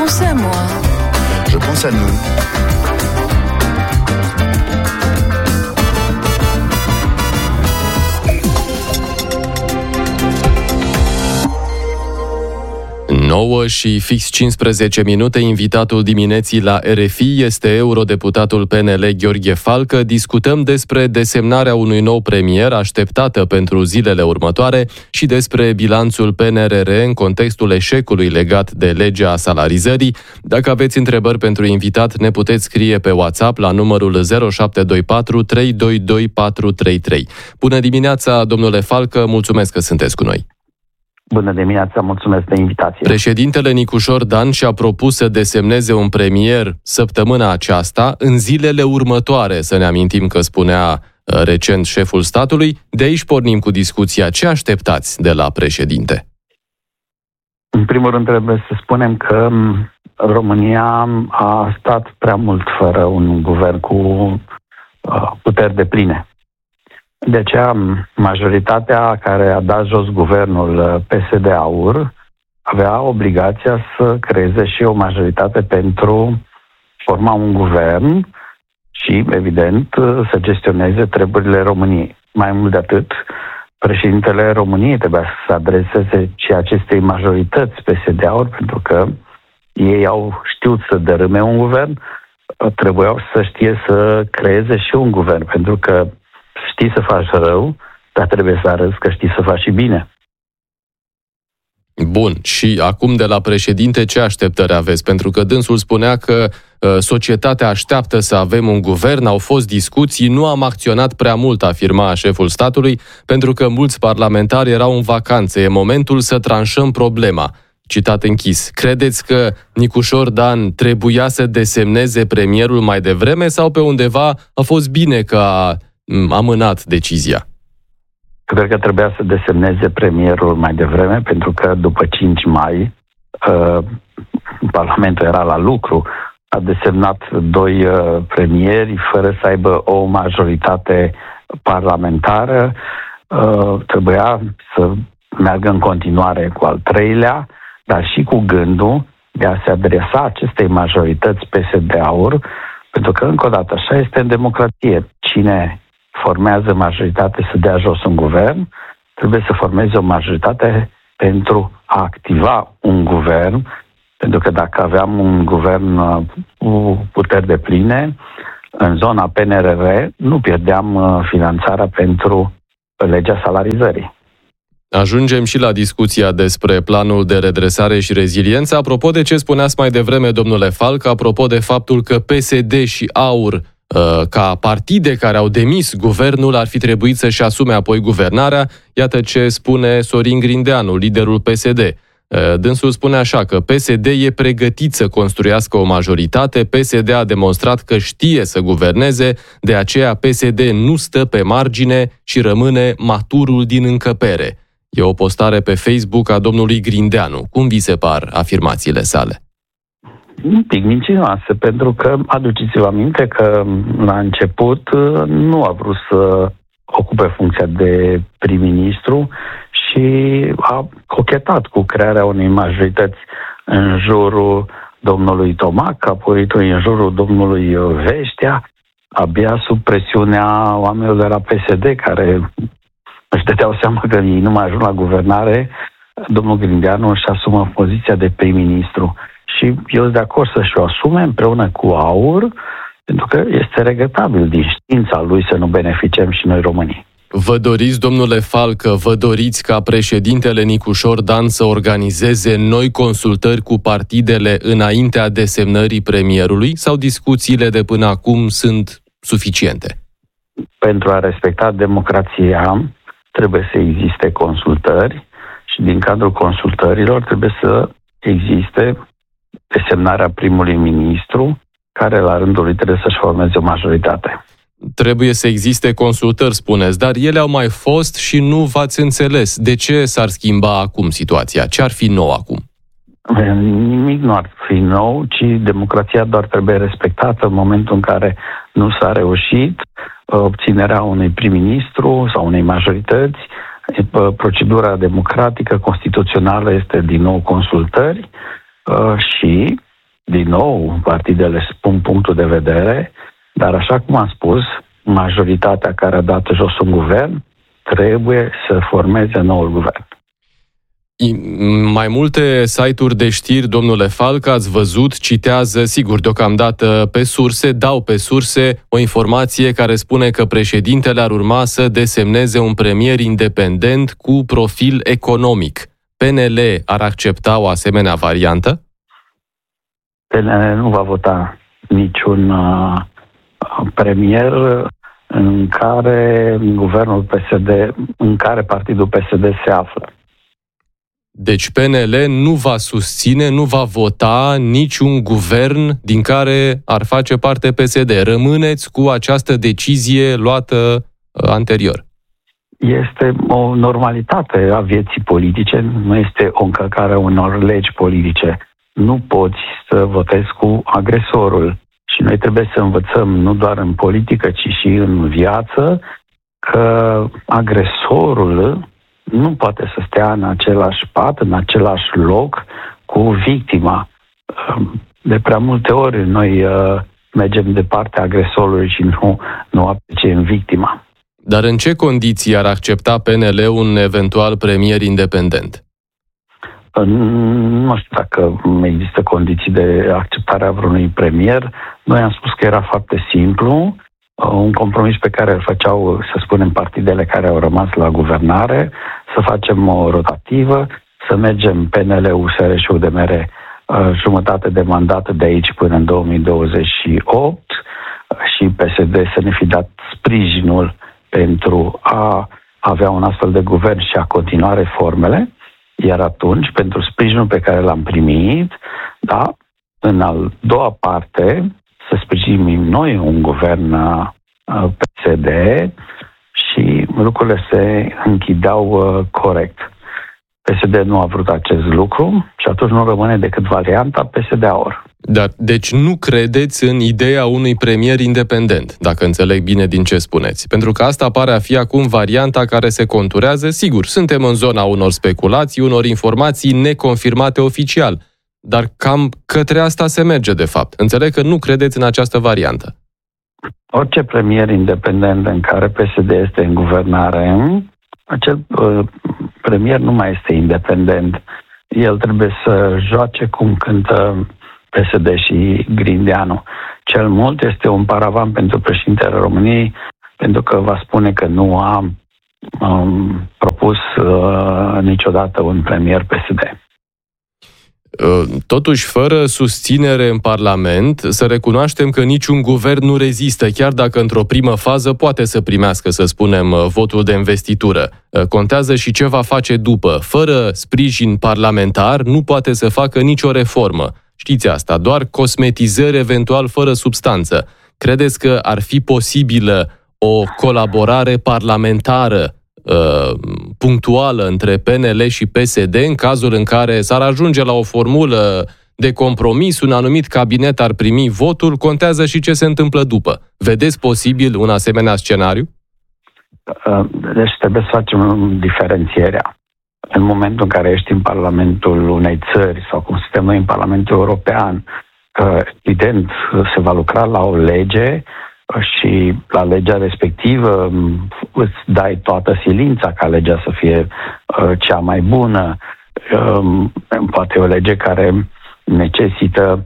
pensais à moi. Je pense à nous. Nouă și fix 15 minute, invitatul dimineții la RFI este eurodeputatul PNL Gheorghe Falcă. Discutăm despre desemnarea unui nou premier așteptată pentru zilele următoare și despre bilanțul PNRR în contextul eșecului legat de legea salarizării. Dacă aveți întrebări pentru invitat, ne puteți scrie pe WhatsApp la numărul 0724 322 433. Bună dimineața, domnule Falcă, mulțumesc că sunteți cu noi. Bună dimineața, mulțumesc de invitație. Președintele Nicușor Dan și-a propus să desemneze un premier săptămâna aceasta, în zilele următoare, să ne amintim că spunea recent șeful statului. De aici pornim cu discuția. Ce așteptați de la președinte? În primul rând trebuie să spunem că România a stat prea mult fără un guvern cu puteri depline. De aceea, majoritatea care a dat jos guvernul PSD-AUR avea obligația să creeze și o majoritate pentru forma un guvern și, evident, să gestioneze treburile României. Mai mult de atât, președintele României trebuia să se adreseze și acestei majorități PSD-AUR, pentru că ei au știut să dărâme un guvern, trebuiau să știe să creeze și un guvern, pentru că știi să faci rău, dar trebuie să arăți că știi să faci și bine. Bun. Și acum de la președinte ce așteptări aveți? Pentru că dânsul spunea că societatea așteaptă să avem un guvern, au fost discuții, nu am acționat prea mult, afirma șeful statului, pentru că mulți parlamentari erau în vacanță. E momentul să tranșăm problema. Citat închis. Credeți că Nicușor Dan trebuia să desemneze premierul mai devreme sau pe undeva a fost bine că a amânat decizia? Cred că trebuia să desemneze premierul mai devreme, pentru că după 5 mai Parlamentul era la lucru. A desemnat 2 premieri fără să aibă o majoritate parlamentară. Trebuia să meargă în continuare cu al 3-lea, dar și cu gândul de a se adresa acestei majorități PSD-AUR, pentru că, încă o dată, așa este în democrație. Cine formează majoritate să dea jos un guvern, trebuie să formeze o majoritate pentru a activa un guvern, pentru că dacă aveam un guvern cu puteri depline, în zona PNRR nu pierdeam finanțarea pentru legea salarizării. Ajungem și la discuția despre planul de redresare și reziliență. Apropo de ce spuneați mai devreme, domnule Falcă, apropo de faptul că PSD și AUR, ca partide care au demis guvernul, ar fi trebuit să-și asume apoi guvernarea, iată ce spune Sorin Grindeanu, liderul PSD. Dânsul spune așa că PSD e pregătit să construiască o majoritate, PSD a demonstrat că știe să guverneze, de aceea PSD nu stă pe margine și rămâne maturul din încăpere. E o postare pe Facebook a domnului Grindeanu. Cum vi se par afirmațiile sale? Un pic mincinoase, pentru că aduceți-vă aminte că la început nu a vrut să ocupe funcția de prim-ministru și a cochetat cu crearea unei majorități în jurul domnului Tomac, apoi în jurul domnului Veștea, abia sub presiunea oamenilor de la PSD, care își dădeau seama că ei nu mai ajung la guvernare, domnul Grindeanu își asumă poziția de prim-ministru. Și eu sunt de acord să-și o asume împreună cu AUR, pentru că este regretabil din știința lui să nu beneficiem și noi românii. Vă doriți, domnule Falcă, vă doriți ca președintele Nicușor Dan să organizeze noi consultări cu partidele înaintea desemnării premierului sau discuțiile de până acum sunt suficiente? Pentru a respecta democrația trebuie să existe consultări și din cadrul consultărilor trebuie să existe desemnarea primului ministru, care la rândul lui trebuie să-și formeze o majoritate. Trebuie să existe consultări, spuneți, dar ele au mai fost și nu v-ați înțeles. De ce s-ar schimba acum situația? Ce ar fi nou acum? Nimic nu ar fi nou, ci democrația doar trebuie respectată în momentul în care nu s-a reușit obținerea unui prim-ministru sau unei majorități. Procedura democratică, constituțională este din nou consultări și din nou, partidele spun punctul de vedere, dar așa cum am spus, majoritatea care a dat jos un guvern trebuie să formeze noul guvern. Mai multe site-uri de știri, domnule Falc, ați văzut, citează, sigur, deocamdată pe surse, dau pe surse o informație care spune că președintele ar urma să desemneze un premier independent cu profil economic. PNL ar accepta o asemenea variantă? PNL nu va vota niciun premier în care guvernul PSD, în care partidul PSD se află. Deci PNL nu va susține, nu va vota niciun guvern din care ar face parte PSD. Rămâneți cu această decizie luată anterior. Este o normalitate a vieții politice, nu este o încălcare a unor legi politice. Nu poți să votezi cu agresorul. Și noi trebuie să învățăm, nu doar în politică, ci și în viață, că agresorul nu poate să stea în același pat, în același loc cu victima. De prea multe ori noi mergem de partea agresorului și nu apreciem victima. Dar în ce condiții ar accepta PNL un eventual premier independent? Nu știu dacă există condiții de acceptare a vreunui premier. Noi am spus că era foarte simplu, un compromis pe care îl făceau, să spunem, partidele care au rămas la guvernare, să facem o rotativă, să mergem PNL, USR și UDMR jumătate de mandat de aici până în 2028 și PSD să ne fi dat sprijinul pentru a avea un astfel de guvern și a continua reformele. Iar atunci, pentru sprijinul pe care l-am primit, da, în al doua parte, să sprijinim noi un guvern PSD și lucrurile se închideau corect. PSD nu a vrut acest lucru și atunci nu rămâne decât varianta PSD-AUR. Dar, deci nu credeți în ideea unui premier independent, dacă înțeleg bine din ce spuneți. Pentru că asta pare a fi acum varianta care se conturează. Sigur, suntem în zona unor speculații, unor informații neconfirmate oficial. Dar cam către asta se merge, de fapt. Înțeleg că nu credeți în această variantă. Orice premier independent în care PSD este în guvernare, acel premier nu mai este independent. El trebuie să joace cum cântă PSD și Grindeanu. Cel mult este un paravan pentru președintele României, pentru că va spune că nu a propus niciodată un premier PSD. Totuși, fără susținere în Parlament, să recunoaștem că niciun guvern nu rezistă, chiar dacă într-o primă fază poate să primească, să spunem, votul de investitură. Contează și ce va face după. Fără sprijin parlamentar nu poate să facă nicio reformă. Știți asta, doar cosmetizări eventual fără substanță. Credeți că ar fi posibilă o colaborare parlamentară punctuală între PNL și PSD în cazul în care s-ar ajunge la o formulă de compromis, un anumit cabinet ar primi votul, contează și ce se întâmplă după. Vedeți posibil un asemenea scenariu? Deci trebuie să facem diferențierea. În momentul în care ești în Parlamentul unei țări sau cum suntem noi în Parlamentul European, evident se va lucra la o lege și la legea respectivă îți dai toată silința ca legea să fie cea mai bună. Poate o lege care necesită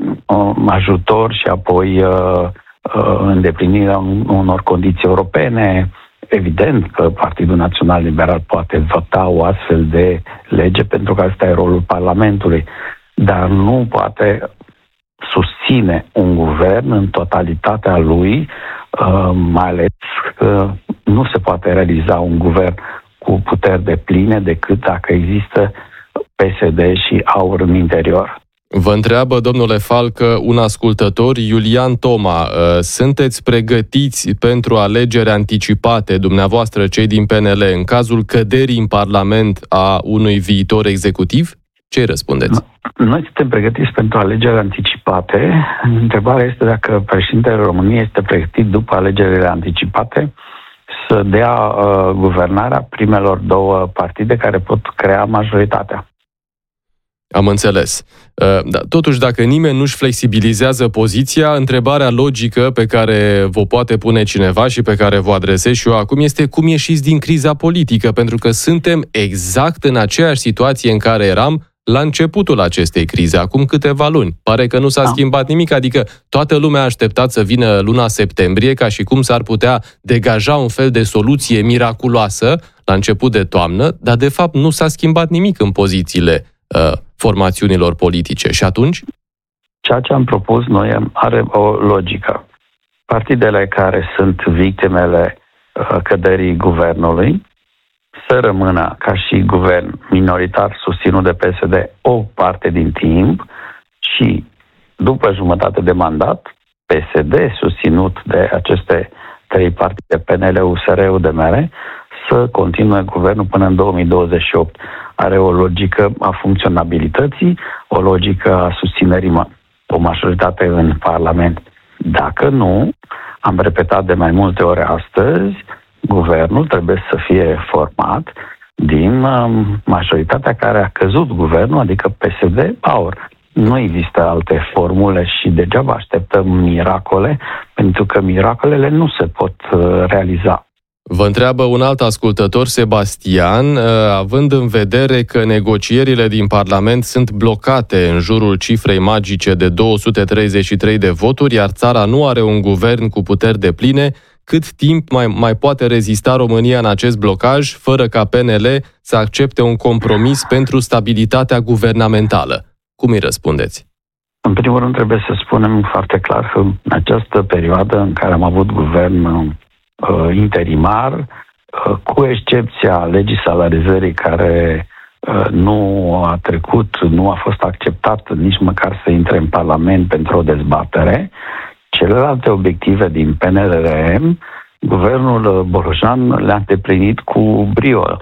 ajutor și apoi îndeplinirea unor condiții europene. Evident că Partidul Național Liberal poate vota o astfel de lege pentru că asta e rolul Parlamentului, dar nu poate susține un guvern în totalitatea lui, mai ales că nu se poate realiza un guvern cu puteri depline decât dacă există PSD și AUR în interior. Vă întreabă, domnule Falc, un ascultător, Iulian Toma, sunteți pregătiți pentru alegeri anticipate, dumneavoastră, cei din PNL, în cazul căderii în Parlament a unui viitor executiv? Ce răspundeți? Noi suntem pregătiți pentru alegeri anticipate. Întrebarea este dacă președintele României este pregătit după alegerile anticipate să dea guvernarea primelor două partide care pot crea majoritatea. Am înțeles. Totuși, dacă nimeni nu-și flexibilizează poziția, întrebarea logică pe care vă poate pune cineva și pe care vă adresez și eu acum este cum ieșiți din criza politică, pentru că suntem exact în aceeași situație în care eram la începutul acestei crize, acum câteva luni. Pare că nu s-a schimbat nimic, adică toată lumea a așteptat să vină luna septembrie, ca și cum s-ar putea degaja un fel de soluție miraculoasă la început de toamnă, dar de fapt nu s-a schimbat nimic în pozițiile formațiunilor politice. Și atunci? Ceea ce am propus noi are o logică. Partidele care sunt victimele căderii guvernului să rămână ca și guvern minoritar susținut de PSD o parte din timp și după jumătate de mandat PSD susținut de aceste trei partide, PNL, USR, UDMR, să continue guvernul până în 2028. Are o logică a funcționabilității, o logică a susținerii o majoritate în Parlament. Dacă nu, am repetat de mai multe ori astăzi, guvernul trebuie să fie format din majoritatea care a căzut guvernul, adică PSD-AUR. Nu există alte formule și degeaba așteptăm miracole, pentru că miracolele nu se pot realiza. Vă întreabă un alt ascultător, Sebastian, având în vedere că negocierile din Parlament sunt blocate în jurul cifrei magice de 233 de voturi, iar țara nu are un guvern cu puteri depline, cât timp mai poate rezista România în acest blocaj, fără ca PNL să accepte un compromis pentru stabilitatea guvernamentală? Cum îi răspundeți? În primul rând trebuie să spunem foarte clar că în această perioadă în care am avut guvern interimar, cu excepția legii salarizării care nu a trecut, nu a fost acceptat nici măcar să intre în Parlament pentru o dezbatere, celelalte obiective din PNRR, guvernul Bolojan le-a îndeplinit cu brio.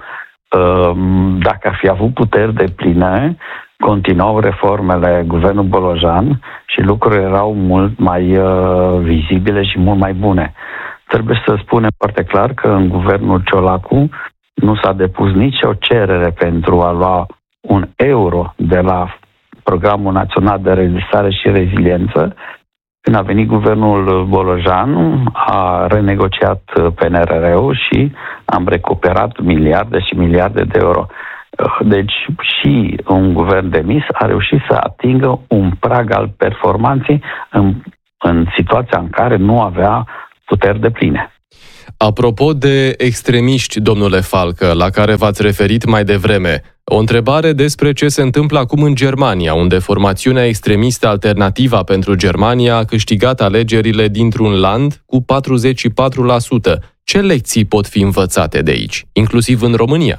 Dacă ar fi avut puteri depline, continuau reformele guvernul Bolojan și lucrurile erau mult mai vizibile și mult mai bune. Trebuie să spunem foarte clar că în guvernul Ciolacu nu s-a depus nicio cerere pentru a lua un euro de la Programul Național de Redresare și Reziliență. Când a venit guvernul Bolojan, a renegociat PNRR-ul și am recuperat miliarde și miliarde de euro. Deci și un guvern demis a reușit să atingă un prag al performanței în situația în care nu avea puteri depline. Apropo de extremiști, domnule Falcă, la care v-ați referit mai devreme, o întrebare despre ce se întâmplă acum în Germania, unde formațiunea extremistă Alternativa pentru Germania a câștigat alegerile dintr-un land cu 44%. Ce lecții pot fi învățate de aici, inclusiv în România?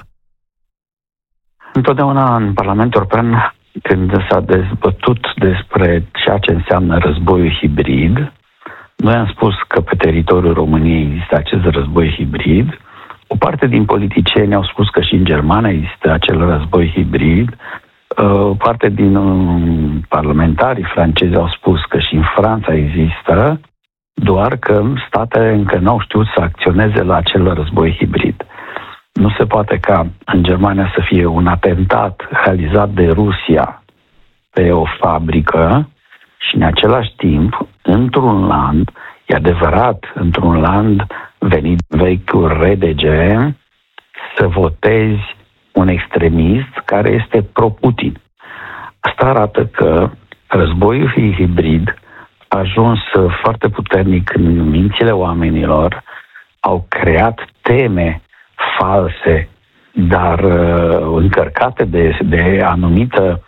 Întotdeauna în Parlamentul European, când s-a dezbătut despre ceea ce înseamnă războiul hibrid, noi am spus că pe teritoriul României există acest război hibrid. O parte din politicieni au spus că și în Germania există acel război hibrid. O parte din parlamentarii francezi au spus că și în Franța există, doar că statele încă n-au știut să acționeze la acel război hibrid. Nu se poate ca în Germania să fie un atentat realizat de Rusia pe o fabrică și în același timp, într-un land, e adevărat, într-un land venit vechiul RDG, să votezi un extremist care este pro-Putin. Asta arată că războiul hibrid a ajuns foarte puternic în mințile oamenilor, au creat teme false, dar încărcate de anumită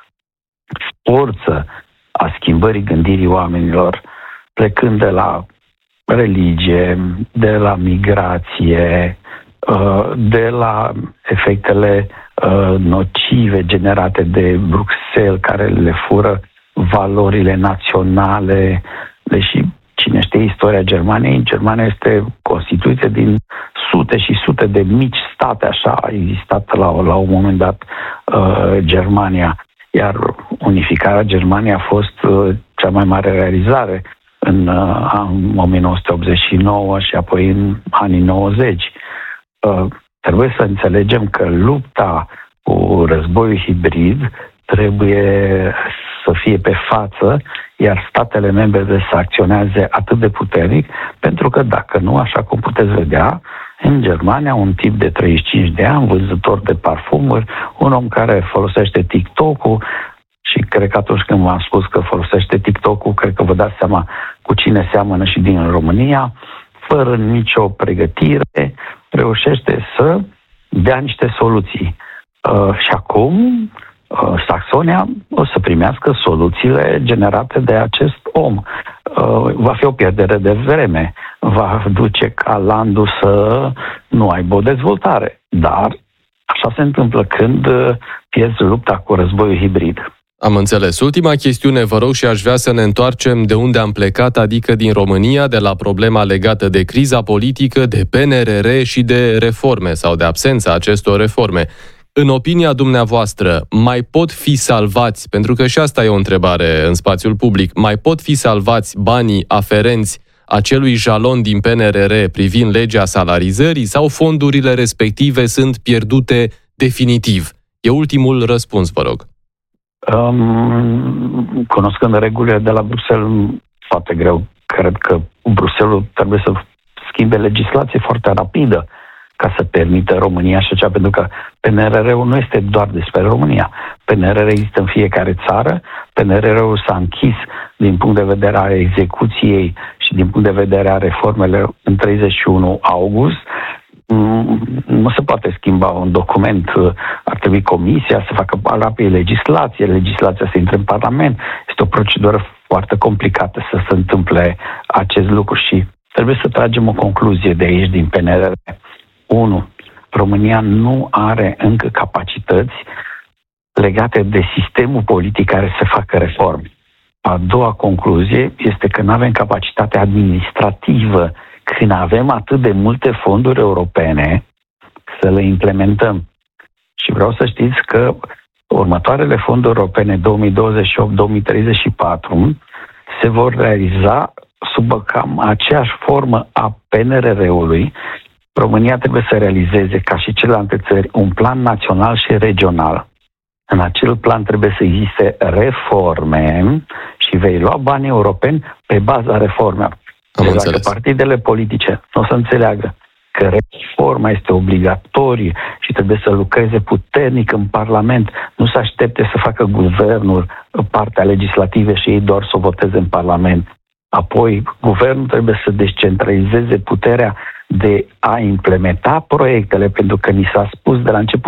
forță a schimbării gândirii oamenilor, plecând de la religie, de la migrație, de la efectele nocive generate de Bruxelles, care le fură valorile naționale. Deși cine știe istoria Germaniei, Germania este constituită din sute și sute de mici state, așa a existat la un moment dat Germania. Iar unificarea Germaniei a fost cea mai mare realizare în 1989 și apoi în anii 90. Trebuie să înțelegem că lupta cu războiul hibrid trebuie să fie pe față, iar statele membre trebuie să acționeze atât de puternic, pentru că dacă nu, așa cum puteți vedea, în Germania, un tip de 35 de ani, vânzător de parfumuri, un om care folosește TikTok-ul, și cred că atunci când v-am spus că folosește TikTok-ul, cred că vă dați seama cu cine seamănă și din România, fără nicio pregătire, reușește să dea niște soluții. Și acum Saxonia o să primească soluțiile generate de acest om. Va fi o pierdere de vreme, va duce ca landul să nu aibă o dezvoltare, dar așa se întâmplă când pierzi lupta cu războiul hibrid. Am înțeles. Ultima chestiune, vă rog, și aș vrea să ne întoarcem de unde am plecat, adică din România, de la problema legată de criza politică, de PNRR și de reforme sau de absența acestor reforme. În opinia dumneavoastră, mai pot fi salvați, pentru că și asta e o întrebare în spațiul public, mai pot fi salvați banii aferenți acelui jalon din PNRR privind legea salarizării sau fondurile respective sunt pierdute definitiv? E ultimul răspuns, vă rog. Cunoscând regulile de la Bruxelles, foarte greu. Cred că Bruxelles trebuie să schimbe legislație foarte rapidă ca să permită România și așa, pentru că PNRR-ul nu este doar despre România. PNRR există în fiecare țară, PNRR-ul s-a închis din punct de vedere a execuției și din punct de vedere a reformelor în 31 august. Nu se poate schimba un document, ar trebui comisia să facă rapid legislația să intre în Parlament. Este o procedură foarte complicată să se întâmple acest lucru și trebuie să tragem o concluzie de aici din PNRR. 1. România nu are încă capacități legate de sistemul politic care să facă reforme. A doua concluzie este că nu avem capacitate administrativă când avem atât de multe fonduri europene să le implementăm. Și vreau să știți că următoarele fonduri europene 2028-2034 se vor realiza sub cam aceeași formă a PNRR-ului. România trebuie să realizeze, ca și celelalte țări, un plan național și regional. În acel plan trebuie să existe reforme și vei lua banii europeni pe baza reformelor. Dacă partidele politice nu o să înțeleagă că reforma este obligatorie și trebuie să lucreze puternic în Parlament, nu să aștepte să facă guvernul partea legislativă și ei doar să o voteze în Parlament. Apoi, guvernul trebuie să descentralizeze puterea de a implementa proiectele, pentru că ni s-a spus de la început